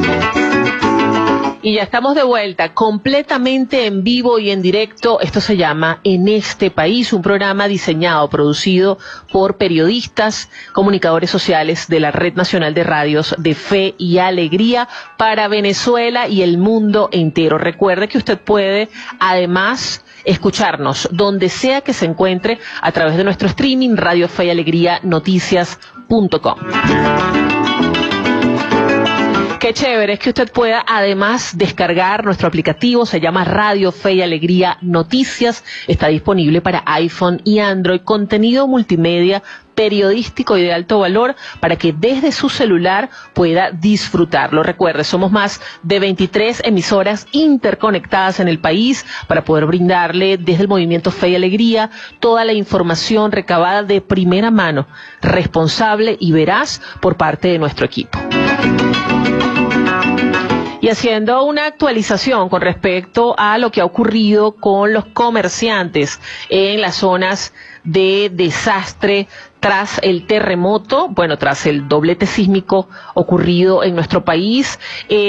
Y ya estamos de vuelta, completamente en vivo y en directo. Esto se llama En este País, un programa diseñado, producido por periodistas, comunicadores sociales de la Red Nacional de Radios de Fe y Alegría para Venezuela y el mundo entero. Recuerde que usted puede, además, escucharnos donde sea que se encuentre a través de nuestro streaming, Radio Fe y Alegría Noticias.com. Qué chévere es que usted pueda además descargar nuestro aplicativo, se llama Radio Fe y Alegría Noticias, está disponible para iPhone y Android, contenido multimedia periodístico y de alto valor para que desde su celular pueda disfrutarlo. Recuerde, somos más de 23 emisoras interconectadas en el país para poder brindarle desde el movimiento Fe y Alegría toda la información recabada de primera mano, responsable y veraz por parte de nuestro equipo. Y haciendo una actualización con respecto a lo que ha ocurrido con los comerciantes en las zonas de desastre tras el terremoto, tras el doblete sísmico ocurrido en nuestro país.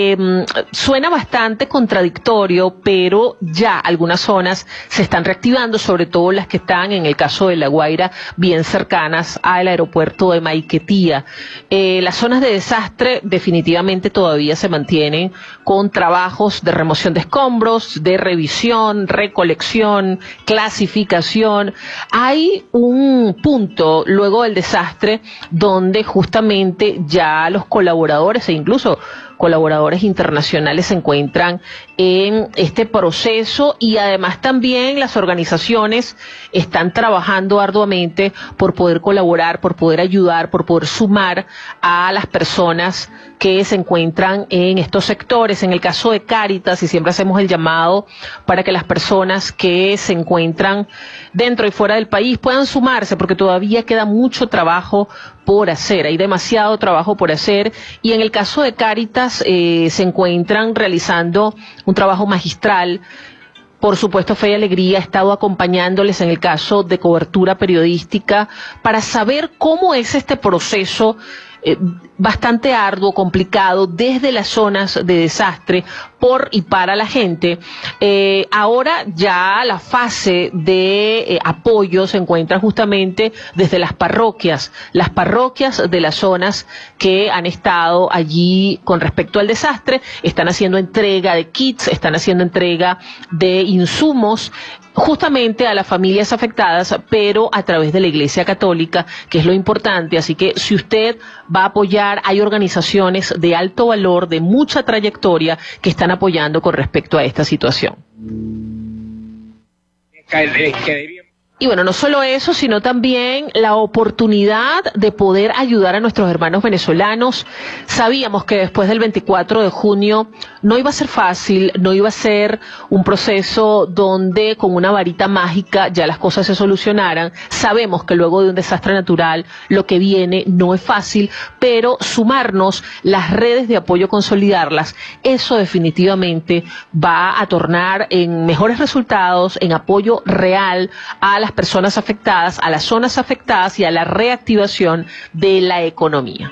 Suena bastante contradictorio, pero ya algunas zonas se están reactivando, sobre todo las que están, en el caso de La Guaira, bien cercanas al aeropuerto de Maiquetía. Las zonas de desastre definitivamente todavía se mantienen con trabajos de remoción de escombros, de revisión, recolección, clasificación. Hay un punto luego del desastre donde justamente ya los colaboradores e incluso colaboradores internacionales se encuentran en este proceso y además también las organizaciones están trabajando arduamente por poder colaborar, por poder ayudar, por poder sumar a las personas que se encuentran en estos sectores. En el caso de Cáritas, y siempre hacemos el llamado para que las personas que se encuentran dentro y fuera del país puedan sumarse, porque todavía queda mucho trabajo por hacer, hay demasiado trabajo por hacer, y en el caso de Cáritas se encuentran realizando un trabajo magistral. Por supuesto, Fe y Alegría ha estado acompañándoles en el caso de cobertura periodística para saber cómo es este proceso bastante arduo, complicado, desde las zonas de desastre, por y para la gente. Ahora ya la fase de apoyo se encuentra justamente desde las parroquias de las zonas que han estado allí con respecto al desastre, están haciendo entrega de kits, están haciendo entrega de insumos, justamente a las familias afectadas, pero a través de la Iglesia Católica, que es lo importante. Así que si usted va a apoyar, hay organizaciones de alto valor, de mucha trayectoria, que están apoyando con respecto a esta situación. Y no solo eso, sino también la oportunidad de poder ayudar a nuestros hermanos venezolanos. Sabíamos que después del 24 de junio no iba a ser fácil, no iba a ser un proceso donde con una varita mágica ya las cosas se solucionaran. Sabemos que luego de un desastre natural lo que viene no es fácil, pero sumarnos, las redes de apoyo, consolidarlas, eso definitivamente va a tornar en mejores resultados, en apoyo real a las personas afectadas, a las zonas afectadas y a la reactivación de la economía.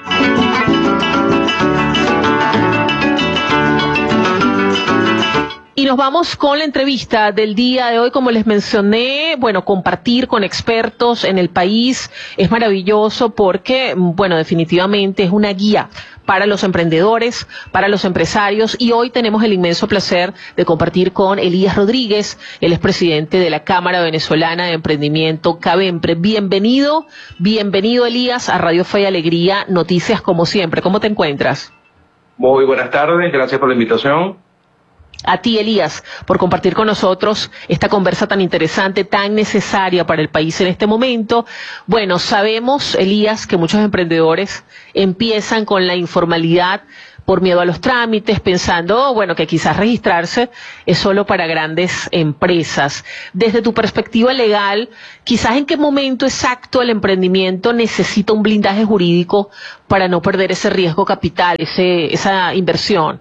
Y nos vamos con la entrevista del día de hoy. Como les mencioné, compartir con expertos en el país es maravilloso porque, definitivamente es una guía para los emprendedores, para los empresarios, y hoy tenemos el inmenso placer de compartir con Elías Rodríguez, él es presidente de la Cámara Venezolana de Emprendimiento, CAVEMPRE. Bienvenido Elías a Radio Fe y Alegría Noticias, como siempre. ¿Cómo te encuentras? Muy buenas tardes, gracias por la invitación. A ti, Elías, por compartir con nosotros esta conversa tan interesante, tan necesaria para el país en este momento. Sabemos, Elías, que muchos emprendedores empiezan con la informalidad por miedo a los trámites, pensando, que quizás registrarse es solo para grandes empresas. Desde tu perspectiva legal, quizás en qué momento exacto el emprendimiento necesita un blindaje jurídico para no perder ese riesgo capital, esa inversión.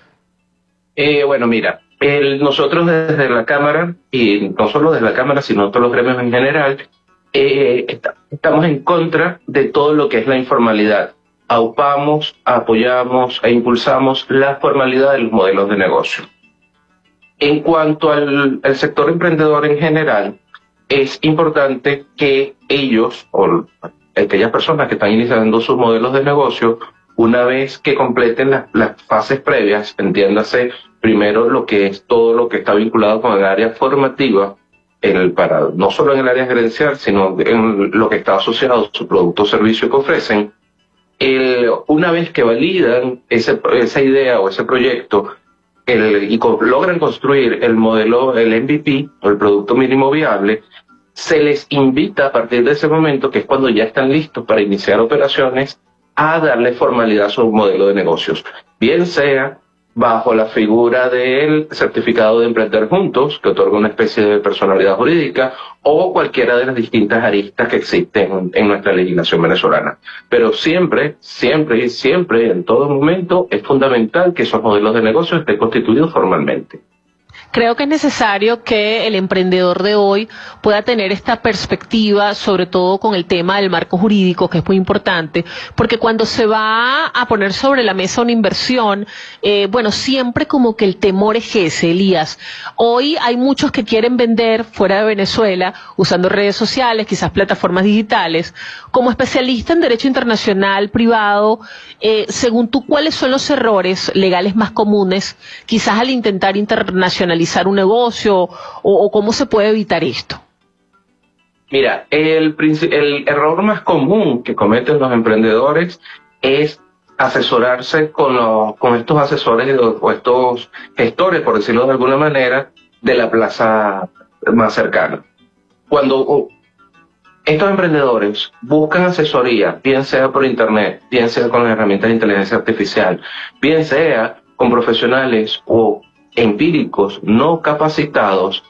Mira, nosotros desde la Cámara, y no solo desde la Cámara, sino todos los gremios en general, estamos en contra de todo lo que es la informalidad. aupamos, apoyamos e impulsamos la formalidad de los modelos de negocio. En cuanto al sector emprendedor en general, es importante que ellos o aquellas personas que están iniciando sus modelos de negocio, una vez que completen las fases previas, entiéndase primero lo que es todo lo que está vinculado con el área formativa, no solo en el área gerencial, sino en lo que está asociado a su producto o servicio que ofrecen. Una vez que validan esa idea o ese proyecto logran construir el modelo, el MVP o el producto mínimo viable, se les invita a partir de ese momento, que es cuando ya están listos para iniciar operaciones, a darle formalidad a su modelo de negocios, bien sea bajo la figura del certificado de emprender juntos, que otorga una especie de personalidad jurídica, o cualquiera de las distintas aristas que existen en nuestra legislación venezolana. Pero siempre, en todo momento, es fundamental que esos modelos de negocios estén constituidos formalmente. Creo que es necesario que el emprendedor de hoy pueda tener esta perspectiva, sobre todo con el tema del marco jurídico, que es muy importante, porque cuando se va a poner sobre la mesa una inversión, siempre como que el temor es ese, Elías. Hoy hay muchos que quieren vender fuera de Venezuela, usando redes sociales, quizás plataformas digitales. Como especialista en derecho internacional privado, según tú, ¿cuáles son los errores legales más comunes, quizás al intentar internacionalizar un negocio, o cómo se puede evitar esto? Mira, el error más común que cometen los emprendedores es asesorarse con estos asesores o estos gestores, por decirlo de alguna manera, de la plaza más cercana. Cuando estos emprendedores buscan asesoría, bien sea por internet, bien sea con las herramientas de inteligencia artificial, bien sea con profesionales o empíricos no capacitados,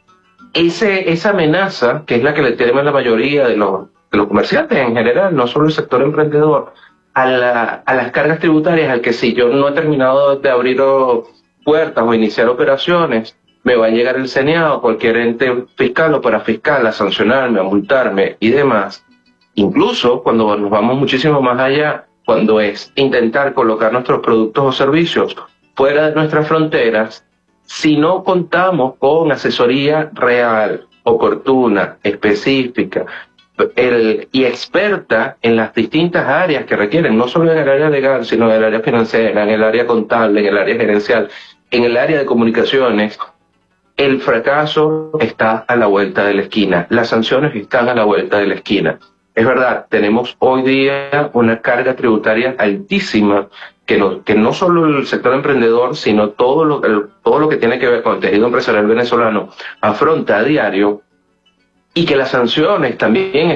esa amenaza, que es la que le temen la mayoría de los comerciantes en general, no solo el sector emprendedor, a las cargas tributarias, al que si yo no he terminado de abrir puertas o iniciar operaciones, me va a llegar el CNA o cualquier ente fiscal o parafiscal a sancionarme, a multarme y demás. Incluso cuando nos vamos muchísimo más allá, cuando es intentar colocar nuestros productos o servicios fuera de nuestras fronteras, si no contamos con asesoría real, oportuna, específica y experta en las distintas áreas que requieren, no solo en el área legal, sino en el área financiera, en el área contable, en el área gerencial, en el área de comunicaciones, el fracaso está a la vuelta de la esquina, las sanciones están a la vuelta de la esquina. Es verdad, tenemos hoy día una carga tributaria altísima que no solo el sector emprendedor, sino todo lo que tiene que ver con el tejido empresarial venezolano afronta a diario, y que las sanciones también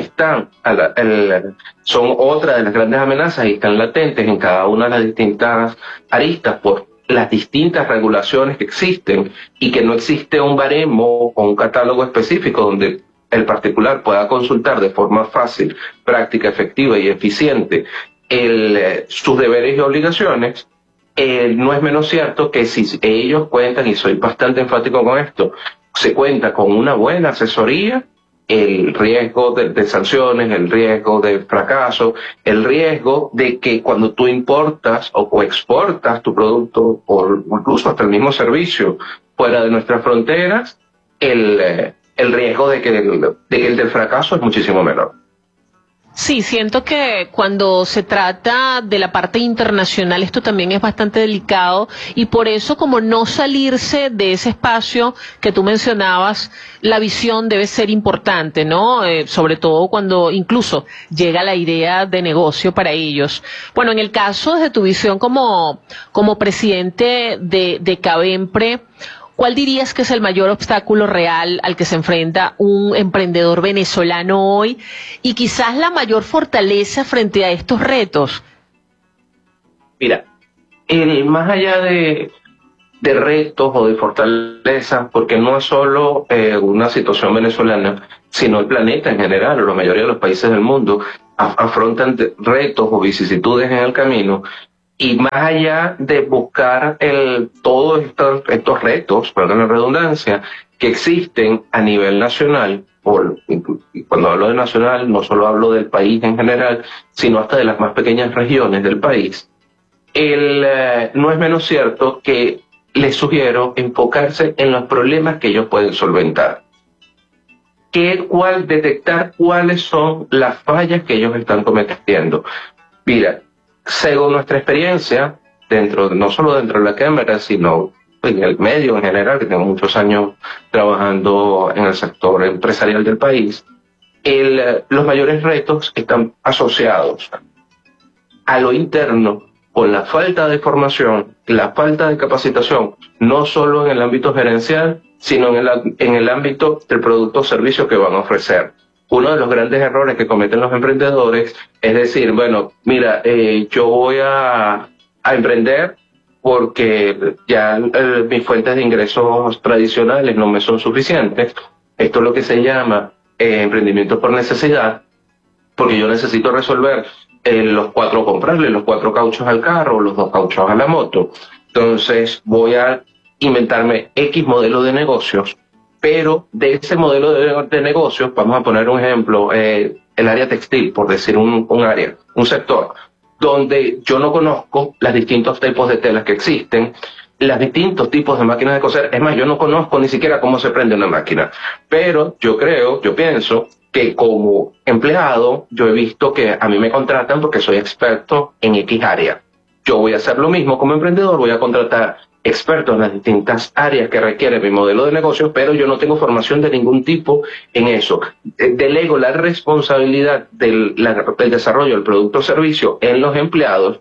son otra de las grandes amenazas y están latentes en cada una de las distintas aristas por las distintas regulaciones que existen, y que no existe un baremo o un catálogo específico donde el particular pueda consultar de forma fácil, práctica, efectiva y eficiente sus deberes y obligaciones. No es menos cierto que si ellos cuentan, y soy bastante enfático con esto, se cuenta con una buena asesoría, el riesgo de sanciones, el riesgo de fracaso, el riesgo de que cuando tú importas o exportas tu producto o incluso hasta el mismo servicio fuera de nuestras fronteras, el riesgo de que el del fracaso es muchísimo menor. Sí, siento que cuando se trata de la parte internacional esto también es bastante delicado, y por eso, como no salirse de ese espacio que tú mencionabas, la visión debe ser importante, ¿no? Sobre todo cuando incluso llega la idea de negocio para ellos. Bueno, en el caso de tu visión como presidente de Cavempre, ¿cuál dirías que es el mayor obstáculo real al que se enfrenta un emprendedor venezolano hoy, y quizás la mayor fortaleza frente a estos retos? Mira, más allá de retos o de fortalezas, porque no es solo una situación venezolana, sino el planeta en general, o la mayoría de los países del mundo afrontan retos o vicisitudes en el camino. Y más allá de buscar todos estos retos, perdón la redundancia, que existen a nivel nacional, y cuando hablo de nacional no solo hablo del país en general, sino hasta de las más pequeñas regiones del país, no es menos cierto que les sugiero enfocarse en los problemas que ellos pueden solventar. Detectar cuáles son las fallas que ellos están cometiendo. Mira, según nuestra experiencia, no solo dentro de la Cámara, sino en el medio en general, que tengo muchos años trabajando en el sector empresarial del país, los mayores retos están asociados a lo interno, con la falta de formación, la falta de capacitación, no solo en el ámbito gerencial, sino en el ámbito del producto o servicio que van a ofrecer. Uno de los grandes errores que cometen los emprendedores es decir, bueno, mira, yo voy a emprender porque ya mis fuentes de ingresos tradicionales no me son suficientes. Esto es lo que se llama emprendimiento por necesidad, porque yo necesito resolver comprarle los 4 cauchos al carro, los 2 cauchos a la moto. Entonces voy a inventarme X modelo de negocios, pero de ese modelo de negocios, vamos a poner un ejemplo, el área textil, por decir un área, un sector, donde yo no conozco los distintos tipos de telas que existen, los distintos tipos de máquinas de coser. Es más, yo no conozco ni siquiera cómo se prende una máquina, pero yo pienso que como empleado, yo he visto que a mí me contratan porque soy experto en X área. Yo voy a hacer lo mismo como emprendedor, voy a contratar expertos en las distintas áreas que requiere mi modelo de negocio, pero yo no tengo formación de ningún tipo en eso. Delego la responsabilidad del desarrollo del producto o servicio en los empleados,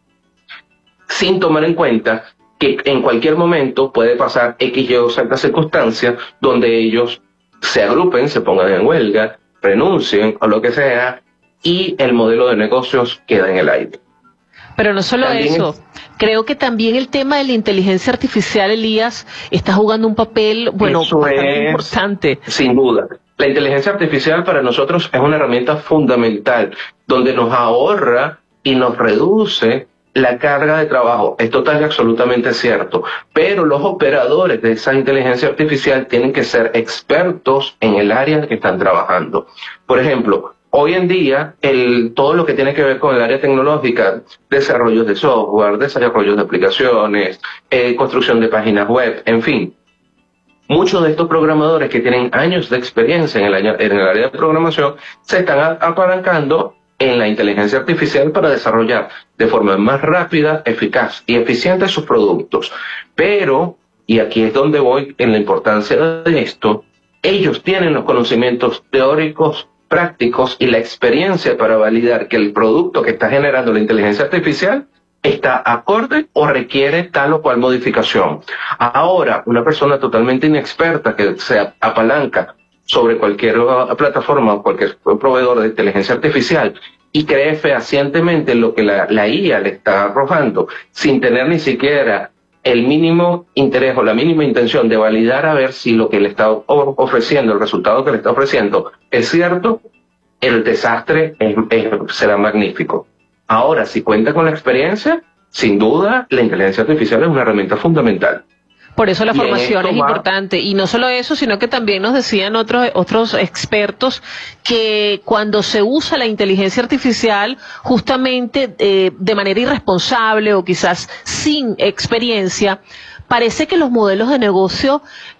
sin tomar en cuenta que en cualquier momento puede pasar X, Y o Z circunstancias donde ellos se agrupen, se pongan en huelga, renuncien o lo que sea, y el modelo de negocios queda en el aire. Pero no solo eso, creo que también el tema de la inteligencia artificial, Elías, está jugando un papel, bastante importante. Sin duda. La inteligencia artificial para nosotros es una herramienta fundamental, donde nos ahorra y nos reduce la carga de trabajo. Es total y absolutamente cierto. Pero los operadores de esa inteligencia artificial tienen que ser expertos en el área en que están trabajando. Por ejemplo, hoy en día, todo lo que tiene que ver con el área tecnológica, desarrollos de software, desarrollos de aplicaciones, construcción de páginas web, en fin. Muchos de estos programadores que tienen años de experiencia en el área de programación se están apalancando en la inteligencia artificial para desarrollar de forma más rápida, eficaz y eficiente sus productos. Pero, y aquí es donde voy en la importancia de esto, ellos tienen los conocimientos teóricos, prácticos y la experiencia para validar que el producto que está generando la inteligencia artificial está acorde o requiere tal o cual modificación. Ahora, una persona totalmente inexperta que se apalanca sobre cualquier plataforma o cualquier proveedor de inteligencia artificial y cree fehacientemente en lo que la IA le está arrojando, sin tener ni siquiera el mínimo interés o la mínima intención de validar a ver si lo que le está ofreciendo, el resultado que le está ofreciendo, es cierto, el desastre será magnífico. Ahora, si cuenta con la experiencia, sin duda, la inteligencia artificial es una herramienta fundamental. Por eso la formación es importante. Y no solo eso, sino que también nos decían otros expertos que cuando se usa la inteligencia artificial justamente de manera irresponsable o quizás sin experiencia, parece que los modelos de negocio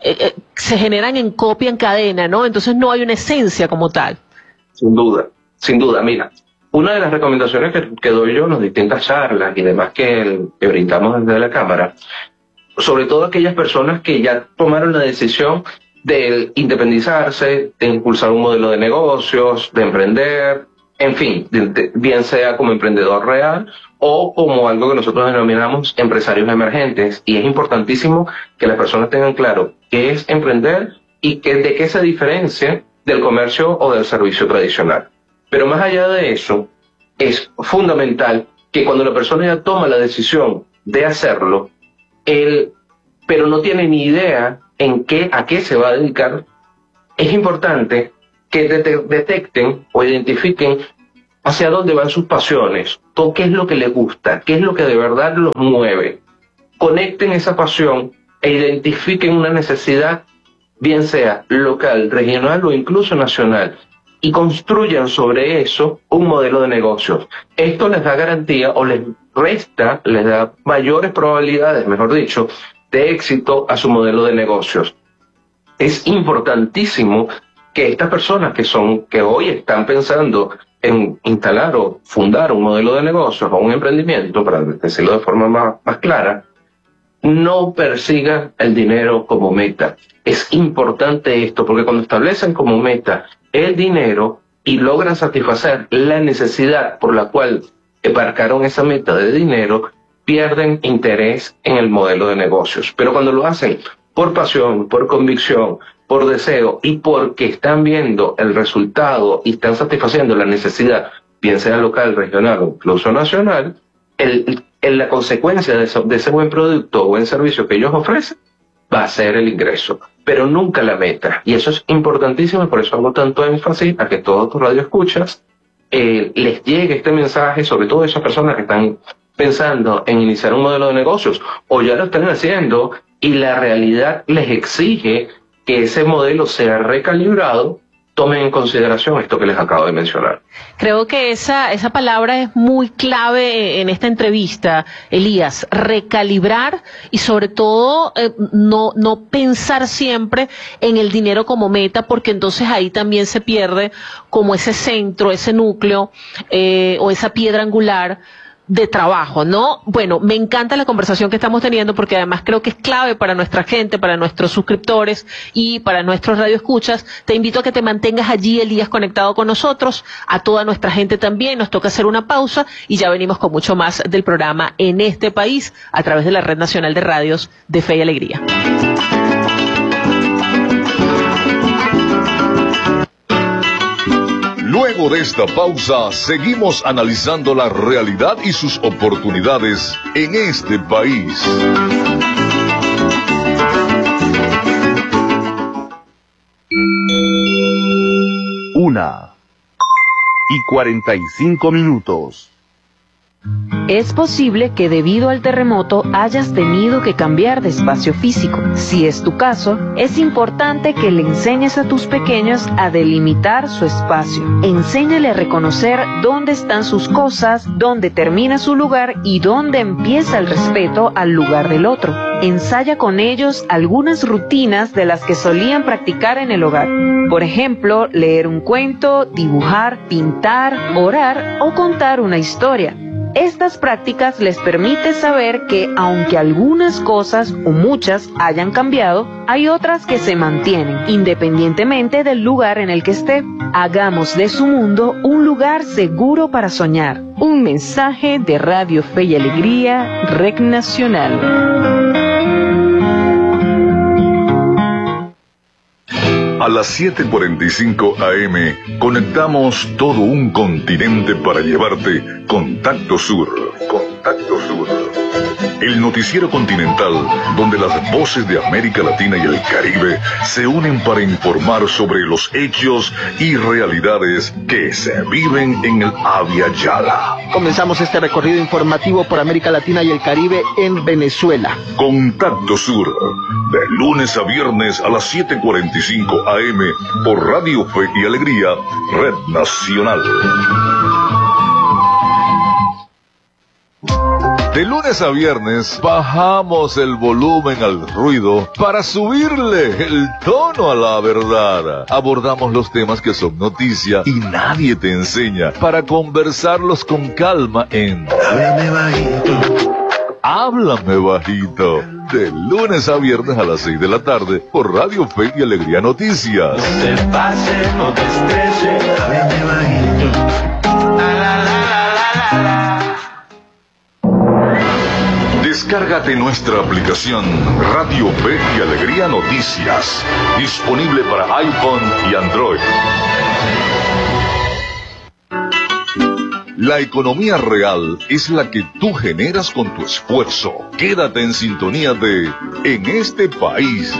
se generan en copia, en cadena, ¿no? Entonces no hay una esencia como tal. Sin duda. Mira, una de las recomendaciones que doy yo en las distintas charlas y demás que brindamos desde la Cámara, sobre todo aquellas personas que ya tomaron la decisión de independizarse, de impulsar un modelo de negocios, de emprender, en fin, bien sea como emprendedor real o como algo que nosotros denominamos empresarios emergentes. Y es importantísimo que las personas tengan claro qué es emprender y de qué se diferencia del comercio o del servicio tradicional. Pero más allá de eso, es fundamental que cuando la persona ya toma la decisión de hacerlo, pero no tiene ni idea a qué se va a dedicar, es importante que detecten o identifiquen hacia dónde van sus pasiones, qué es lo que les gusta, qué es lo que de verdad los mueve. Conecten esa pasión e identifiquen una necesidad bien sea local, regional o incluso nacional, y construyan sobre eso un modelo de negocios. Esto les da garantía o les da mayores probabilidades, mejor dicho, de éxito a su modelo de negocios. Es importantísimo que estas personas que hoy están pensando en instalar o fundar un modelo de negocios o un emprendimiento, para decirlo de forma más clara, no persigan el dinero como meta. Es importante esto, porque cuando establecen como meta el dinero y logran satisfacer la necesidad por la cual embarcaron esa meta de dinero, pierden interés en el modelo de negocios. Pero cuando lo hacen por pasión, por convicción, por deseo y porque están viendo el resultado y están satisfaciendo la necesidad, bien sea local, regional o incluso nacional, la consecuencia de ese buen producto o buen servicio que ellos ofrecen va a ser el ingreso, pero nunca la meta. Y eso es importantísimo, y por eso hago tanto énfasis a que todos tus radioescuchas les llegue este mensaje, sobre todo a esas personas que están pensando en iniciar un modelo de negocios o ya lo están haciendo y la realidad les exige que ese modelo sea recalibrado. Tomen en consideración esto que les acabo de mencionar. Creo que esa palabra es muy clave en esta entrevista, Elías, recalibrar y sobre todo no pensar siempre en el dinero como meta, porque entonces ahí también se pierde como ese centro, ese núcleo o esa piedra angular de trabajo, ¿no? Bueno, me encanta la conversación que estamos teniendo porque además creo que es clave para nuestra gente, para nuestros suscriptores y para nuestros radioescuchas. Te invito a que te mantengas allí, Elías, conectado con nosotros, a toda nuestra gente también. Nos toca hacer una pausa y ya venimos con mucho más del programa En este País a través de la Red Nacional de Radios de Fe y Alegría. Luego de esta pausa, seguimos analizando la realidad y sus oportunidades en este país. Una y 45 minutos. Es posible que debido al terremoto hayas tenido que cambiar de espacio físico. Si es tu caso, es importante que le enseñes a tus pequeños a delimitar su espacio. Enséñale a reconocer dónde están sus cosas, dónde termina su lugar y dónde empieza el respeto al lugar del otro. Ensaya con ellos algunas rutinas de las que solían practicar en el hogar. Por ejemplo, leer un cuento, dibujar, pintar, orar o contar una historia. Estas prácticas les permiten saber que aunque algunas cosas o muchas hayan cambiado, hay otras que se mantienen, independientemente del lugar en el que esté. Hagamos de su mundo un lugar seguro para soñar. Un mensaje de Radio Fe y Alegría, Red Nacional. A las 7:45 AM conectamos todo un continente para llevarte Contacto Sur. Contacto Sur. El noticiero continental donde las voces de América Latina y el Caribe se unen para informar sobre los hechos y realidades que se viven en el Abya Yala. Comenzamos este recorrido informativo por América Latina y el Caribe en Venezuela. Contacto Sur, de lunes a viernes a las 7:45 AM por Radio Fe y Alegría, Red Nacional. De lunes a viernes bajamos el volumen al ruido para subirle el tono a la verdad. Abordamos los temas que son noticia y nadie te enseña para conversarlos con calma en Háblame Bajito. Háblame Bajito. De lunes a viernes a las 6 de la tarde por Radio Fe y Alegría Noticias. No te pases, no te estreses. Háblame bajito. La, la, la, la, la, la. Descárgate nuestra aplicación Radio Fe y Alegría Noticias, disponible para iPhone y Android. La economía real es la que tú generas con tu esfuerzo. Quédate en sintonía de En este País.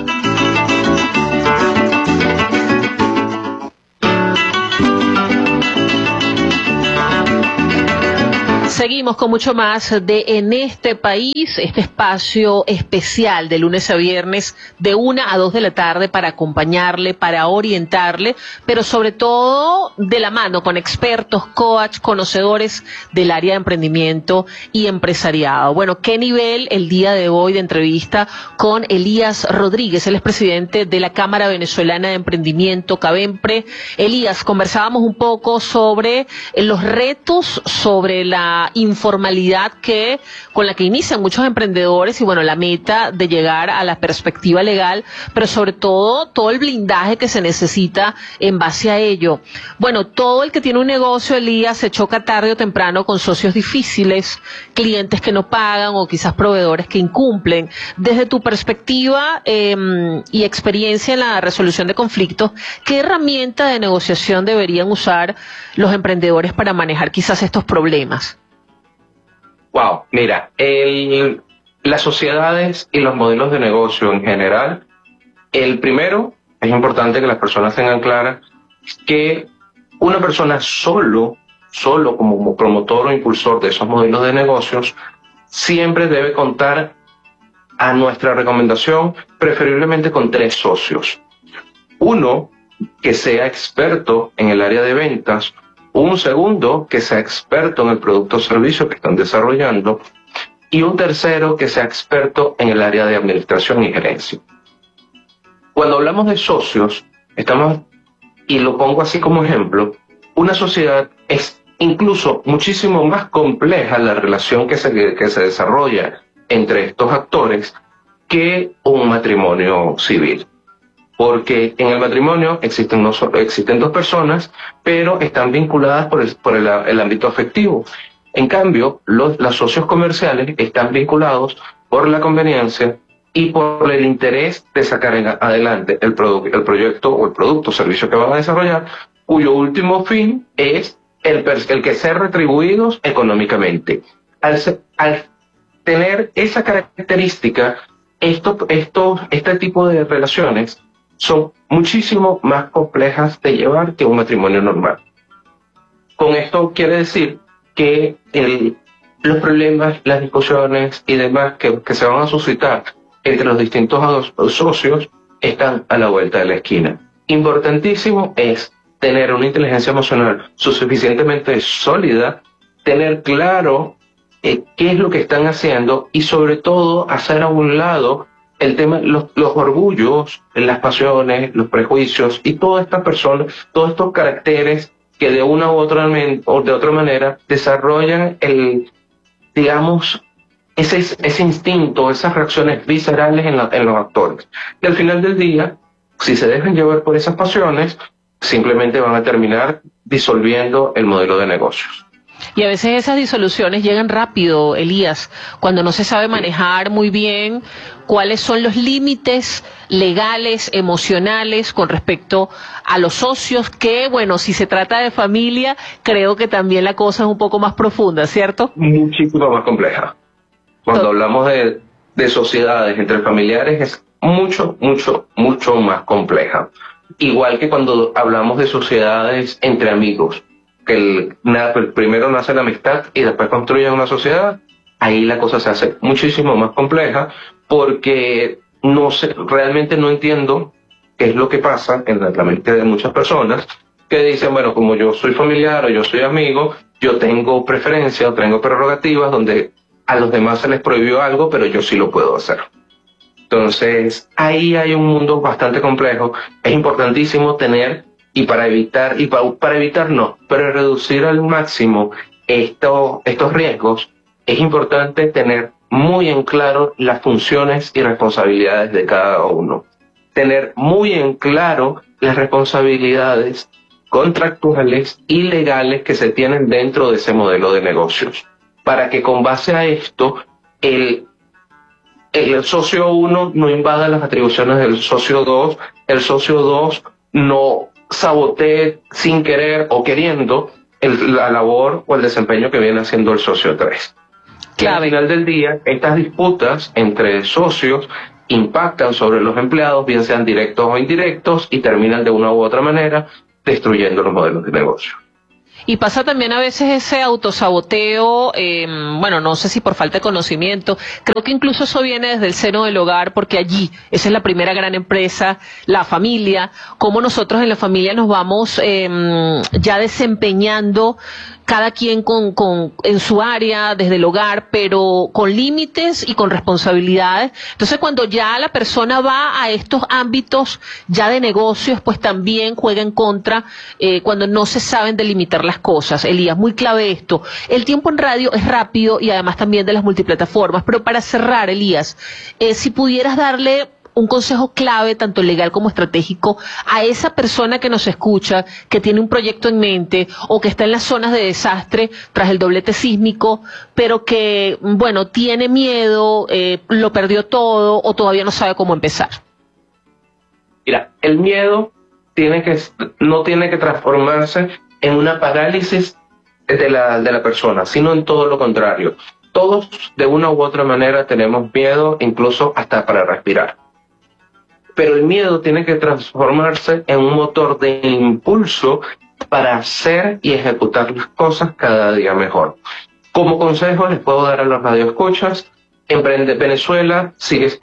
Seguimos con mucho más de En este país, este espacio especial de lunes a viernes de 1 a 2 de la tarde para acompañarle, para orientarle, pero sobre todo de la mano con expertos, coach, conocedores del área de emprendimiento y empresariado. Bueno, qué nivel el día de hoy de entrevista con Elías Rodríguez, él es presidente de la Cámara Venezolana de Emprendimiento, CAVEMPRE. Elías, conversábamos un poco sobre los retos, sobre la informalidad con la que inician muchos emprendedores y bueno, la meta de llegar a la perspectiva legal, pero sobre todo el blindaje que se necesita en base a ello. Bueno, todo el que tiene un negocio, Elías, se choca tarde o temprano con socios difíciles, clientes que no pagan o quizás proveedores que incumplen. Desde tu perspectiva y experiencia en la resolución de conflictos, ¿qué herramienta de negociación deberían usar los emprendedores para manejar quizás estos problemas? Wow, mira, las sociedades y los modelos de negocio en general, el primero, es importante que las personas tengan clara que una persona solo como promotor o impulsor de esos modelos de negocios, siempre debe contar, a nuestra recomendación, preferiblemente con 3 socios. Uno, que sea experto en el área de ventas. Un segundo, que sea experto en el producto o servicio que están desarrollando, y un tercero, que sea experto en el área de administración y gerencia. Cuando hablamos de socios, y lo pongo así como ejemplo, una sociedad es incluso muchísimo más compleja la relación que se desarrolla entre estos actores que un matrimonio civil. Porque en el matrimonio existen 2 personas, pero están vinculadas por el ámbito afectivo. En cambio, los socios comerciales están vinculados por la conveniencia y por el interés de sacar adelante el proyecto o el producto o servicio que van a desarrollar, cuyo último fin es el que ser retribuidos económicamente. Al tener esa característica, este tipo de relaciones son muchísimo más complejas de llevar que un matrimonio normal. Con esto quiere decir que los problemas, las discusiones y demás que se van a suscitar entre los distintos socios están a la vuelta de la esquina. Importantísimo es tener una inteligencia emocional suficientemente sólida, tener claro qué es lo que están haciendo y sobre todo hacer a un lado el tema, los orgullos, las pasiones, los prejuicios y todas estas personas, todos estos caracteres que de una u otra manera desarrollan ese instinto, esas reacciones viscerales en los actores. Y al final del día, si se dejan llevar por esas pasiones, simplemente van a terminar disolviendo el modelo de negocios. Y a veces esas disoluciones llegan rápido, Elías, cuando no se sabe manejar muy bien cuáles son los límites legales, emocionales con respecto a los socios, que bueno, si se trata de familia, creo que también la cosa es un poco más profunda, ¿cierto? Muchísimo más compleja. Cuando hablamos de sociedades entre familiares es mucho más compleja. Igual que cuando hablamos de sociedades entre amigos, que primero nace la amistad y después construye una sociedad, ahí la cosa se hace muchísimo más compleja porque realmente no entiendo qué es lo que pasa en la mente de muchas personas que dicen, bueno, como yo soy familiar o yo soy amigo, yo tengo preferencia o tengo prerrogativas donde a los demás se les prohibió algo, pero yo sí lo puedo hacer. Entonces, ahí hay un mundo bastante complejo. Es importantísimo tener, para reducir al máximo estos riesgos, es importante tener muy en claro las funciones y responsabilidades de cada uno. Tener muy en claro las responsabilidades contractuales y legales que se tienen dentro de ese modelo de negocios. Para que con base a esto, el socio 1 no invada las atribuciones del socio 2, el socio 2 no sabotee sin querer o queriendo la labor o el desempeño que viene haciendo el socio 3. Que al final del día, estas disputas entre socios impactan sobre los empleados, bien sean directos o indirectos, y terminan de una u otra manera destruyendo los modelos de negocio. Y pasa también a veces ese autosaboteo, bueno, no sé si por falta de conocimiento, creo que incluso eso viene desde el seno del hogar, porque allí, esa es la primera gran empresa, la familia, cómo nosotros en la familia nos vamos ya desempeñando, cada quien en su área, desde el hogar, pero con límites y con responsabilidades. Entonces, cuando ya la persona va a estos ámbitos ya de negocios, pues también juega en contra cuando no se saben delimitar las cosas. Elías, muy clave esto. El tiempo en radio es rápido y además también de las multiplataformas, pero para cerrar, Elías, si pudieras darle un consejo clave, tanto legal como estratégico, a esa persona que nos escucha, que tiene un proyecto en mente o que está en las zonas de desastre tras el doblete sísmico, pero que, bueno, tiene miedo, lo perdió todo o todavía no sabe cómo empezar. Mira, el miedo no tiene que transformarse en una parálisis de la persona, sino en todo lo contrario. Todos, de una u otra manera, tenemos miedo, incluso hasta para respirar. Pero el miedo tiene que transformarse en un motor de impulso para hacer y ejecutar las cosas cada día mejor. Como consejo les puedo dar a los radioescuchas, Venezuela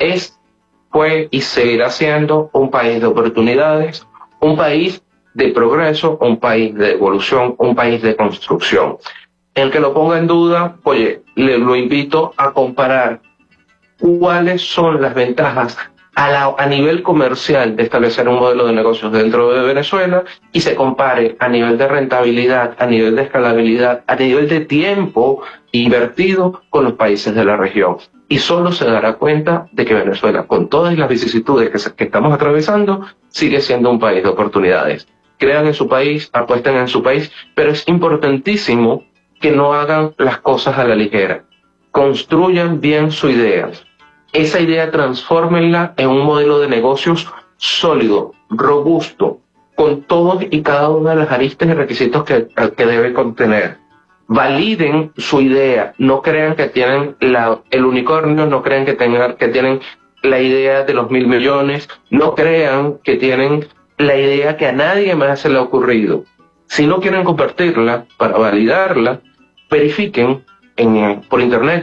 fue y seguirá siendo un país de oportunidades, un país de progreso, un país de evolución, un país de construcción. El que lo ponga en duda, oye, lo invito a comparar cuáles son las ventajas a nivel comercial de establecer un modelo de negocios dentro de Venezuela y se compare a nivel de rentabilidad, a nivel de escalabilidad, a nivel de tiempo invertido con los países de la región. Y solo se dará cuenta de que Venezuela, con todas las vicisitudes que estamos atravesando, sigue siendo un país de oportunidades. Crean en su país, apuesten en su país, pero es importantísimo que no hagan las cosas a la ligera. Construyan bien su idea. Esa idea transfórmenla en un modelo de negocios sólido, robusto, con todos y cada una de las aristas y requisitos que debe contener. Validen su idea, no crean que tienen el unicornio, no crean que tienen la idea de los 1.000 millones, no crean que tienen la idea que a nadie más se le ha ocurrido. Si no quieren compartirla, para validarla, verifiquen por internet,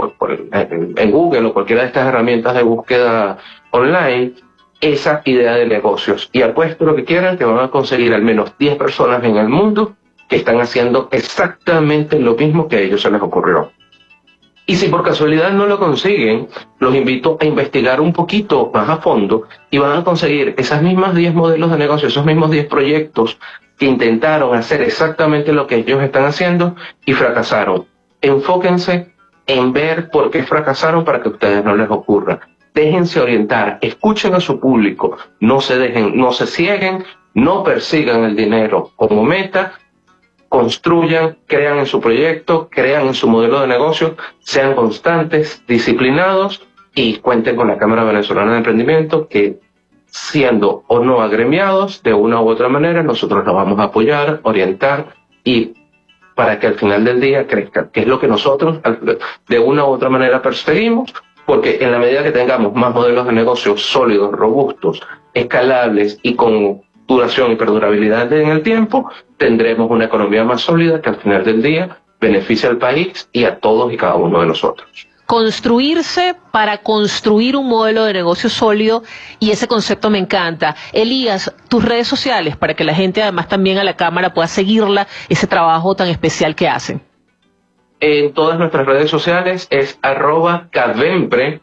en Google o cualquiera de estas herramientas de búsqueda online, esa idea de negocios. Y apuesto lo que quieran, que van a conseguir al menos 10 personas en el mundo que están haciendo exactamente lo mismo que a ellos se les ocurrió. Y si por casualidad no lo consiguen, los invito a investigar un poquito más a fondo y van a conseguir esas mismas 10 modelos de negocio, esos mismos 10 proyectos que intentaron hacer exactamente lo que ellos están haciendo y fracasaron. Enfóquense en ver por qué fracasaron para que a ustedes no les ocurra. Déjense orientar, escuchen a su público, no se cieguen, no persigan el dinero como meta, construyan, crean en su proyecto, crean en su modelo de negocio, sean constantes, disciplinados y cuenten con la Cámara Venezolana de Emprendimiento que, siendo o no agremiados, de una u otra manera, nosotros los vamos a apoyar, orientar y para que al final del día crezcan, que es lo que nosotros de una u otra manera perseguimos, porque en la medida que tengamos más modelos de negocio sólidos, robustos, escalables y con duración y perdurabilidad en el tiempo, tendremos una economía más sólida que al final del día beneficia al país y a todos y cada uno de nosotros. Construirse para construir un modelo de negocio sólido, y ese concepto me encanta. Elías, tus redes sociales para que la gente además también a la cámara pueda seguirla, ese trabajo tan especial que hacen. En todas nuestras redes sociales es @Cavempre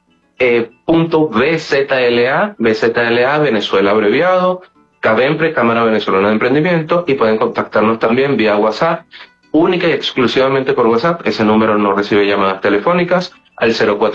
.bzla, Venezuela abreviado, Cavempre, Cámara Venezolana de Emprendimiento, y pueden contactarnos también vía WhatsApp, única y exclusivamente por WhatsApp. Ese número no recibe llamadas telefónicas, al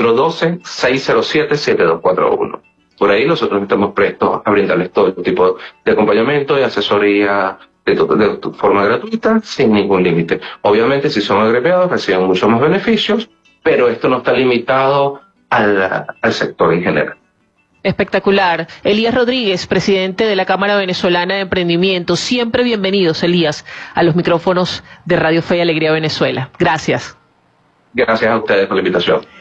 0412-607-7241. Por ahí nosotros estamos prestos a brindarles todo tipo de acompañamiento y asesoría de forma gratuita, sin ningún límite. Obviamente, si son agremiados, reciben muchos más beneficios, pero esto no está limitado al sector en general. Espectacular. Elías Rodríguez, presidente de la Cámara Venezolana de Emprendimiento. Siempre bienvenidos, Elías, a los micrófonos de Radio Fe y Alegría Venezuela. Gracias. Gracias a ustedes por la invitación.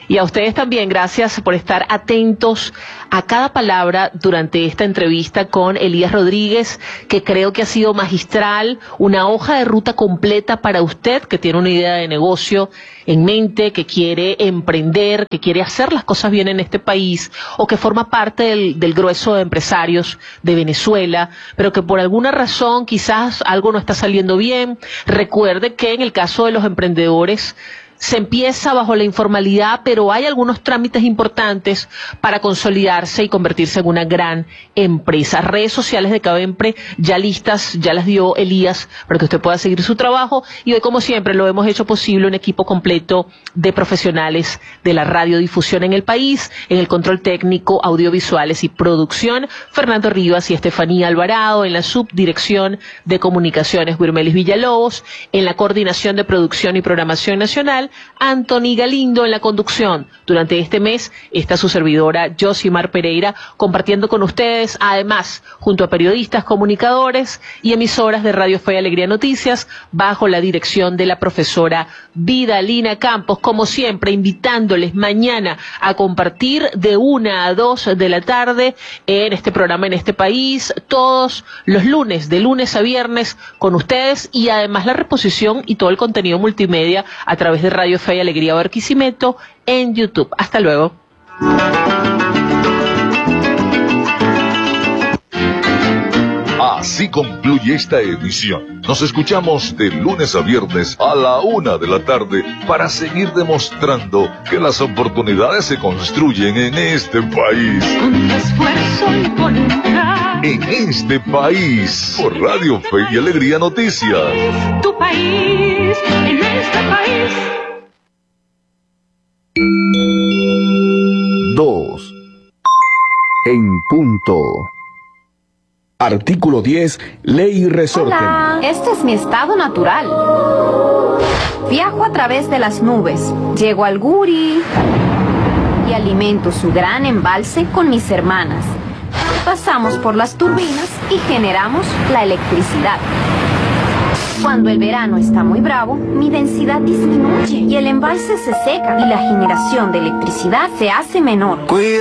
Y a ustedes también, gracias por estar atentos a cada palabra durante esta entrevista con Elías Rodríguez, que creo que ha sido magistral, una hoja de ruta completa para usted que tiene una idea de negocio en mente, que quiere emprender, que quiere hacer las cosas bien en este país, o que forma parte del grueso de empresarios de Venezuela, pero que por alguna razón quizás algo no está saliendo bien. Recuerde que en el caso de los emprendedores, se empieza bajo la informalidad, pero hay algunos trámites importantes para consolidarse y convertirse en una gran empresa. Redes sociales de Cabempre ya listas, ya las dio Elías para que usted pueda seguir su trabajo, y hoy, como siempre, lo hemos hecho posible un equipo completo de profesionales de la radiodifusión en el país, en el control técnico, audiovisuales y producción, Fernando Rivas y Estefanía Alvarado; en la subdirección de comunicaciones, Wirmelis Villalobos; en la coordinación de producción y programación nacional, Anthony Galindo; en la conducción. Durante este mes está su servidora Josimar Pereira, compartiendo con ustedes, además, junto a periodistas, comunicadores y emisoras de Radio Fe y Alegría Noticias, bajo la dirección de la profesora Vidalina Campos, como siempre, invitándoles mañana a compartir de 1 a 2 de la tarde en este programa En este País, todos los lunes, de lunes a viernes, con ustedes, y además la reposición y todo el contenido multimedia a través de Radio Fe y Alegría Barquisimeto en YouTube. Hasta luego. Así concluye esta emisión. Nos escuchamos de lunes a viernes a la 1 de la tarde para seguir demostrando que las oportunidades se construyen en este país. Con esfuerzo y voluntad. En este país, por Radio Fe y Alegría Noticias. Tu país, en este país. 2 en punto. Artículo 10, Ley y Resorte. Hola, este es mi estado natural. Viajo a través de las nubes, llego al Guri y alimento su gran embalse con mis hermanas. Pasamos por las turbinas y generamos la electricidad. Cuando el verano está muy bravo, mi densidad disminuye y el embalse se seca y la generación de electricidad se hace menor.